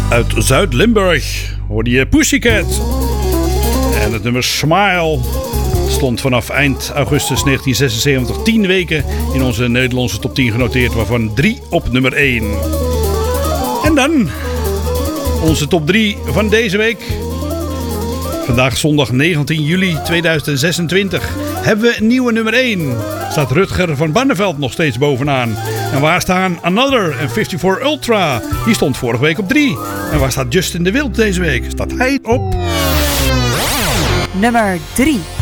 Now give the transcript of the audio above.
Uit Zuid-Limburg hoorde je Pussycat. En het nummer Smile stond vanaf eind augustus 1976 10 weken in onze Nederlandse top 10 genoteerd, waarvan 3 op nummer 1. En dan onze top 3 van deze week. Vandaag zondag 19 juli 2026 hebben we een nieuwe nummer 1. Staat Rutger van Barneveld nog steeds bovenaan. En waar staan Another en 54 Ultra? Die stond vorige week op 3. En waar staat Justin de Wild deze week? Staat hij op nummer 3.